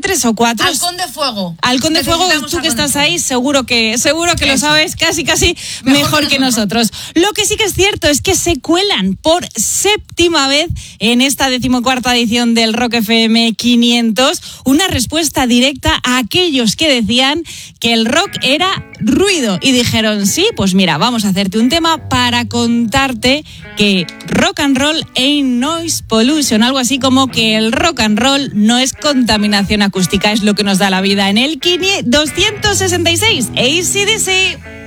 3 o 4. Halcón de Fuego. Halcón de Fuego, tú que estás ahí, seguro que lo sabes casi mejor que nosotros. Lo que sí que es cierto es que se cuelan por 7ª vez en esta 14ª edición del Rock FM 500 una respuesta directa a aquellos que decían que el rock era ruido y dijeron, sí, pues mira, vamos a hacerte un tema para contarte que rock and roll ain't noise pollution, algo así como que el rock and roll no es contaminación acústica, es lo que nos da la vida en el 266 AC/DC.